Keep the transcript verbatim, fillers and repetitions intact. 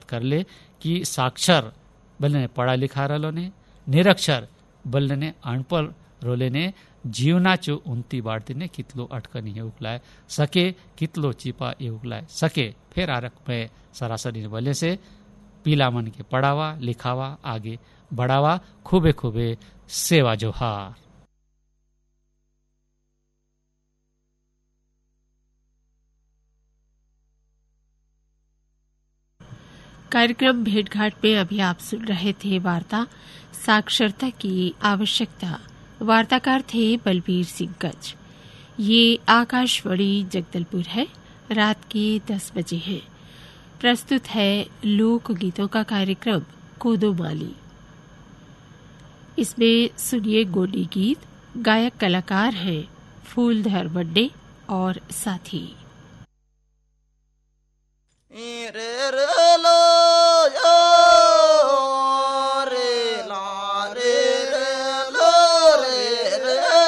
कर ले कि साक्षर बल्ले पढ़ा लिखा रलो ने, निरक्षर बल्ले ने अनपढ़ रोले ने जीवनाचो उनती बाड़ती ने कितलो अटकनी है उकलाए सके, कितलो चिपा ये उकलाए सके। फिर आरक में सरासरी बल्ले से पीला मन के पढ़ावा लिखावा आगे बढ़ावा, खूबे खूबे सेवा जोहार। कार्यक्रम भेंटघाट में अभी आप सुन रहे थे वार्ता साक्षरता की आवश्यकता। वार्ताकार थे बलबीर सिंह गज। ये आकाशवाणी जगदलपुर है। रात के दस बजे है। प्रस्तुत है लोक गीतों का कार्यक्रम कोदोमाली। इसमें सुनिए गोली गीत। गायक कलाकार हैं फूलधर बड्डे और साथी। रे रे लो